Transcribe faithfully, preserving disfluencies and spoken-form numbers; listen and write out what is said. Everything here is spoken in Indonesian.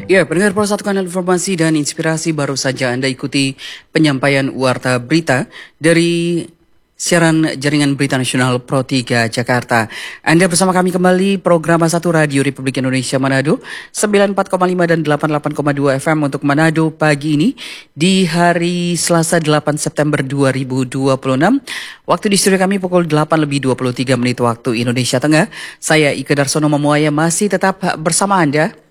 Ya, pendengar Pro satu Kanal Informasi dan Inspirasi, baru saja Anda ikuti penyampaian warta berita dari siaran jaringan berita nasional Pro tiga Jakarta. Anda bersama kami kembali program satu Radio Republik Indonesia Manado sembilan puluh empat koma lima dan delapan puluh delapan koma dua F M untuk Manado pagi ini di hari Selasa delapan September dua ribu dua puluh enam. Waktu di studio kami pukul delapan lebih dua puluh tiga menit waktu Indonesia Tengah. Saya Ike Darsono Mamuaya masih tetap bersama Anda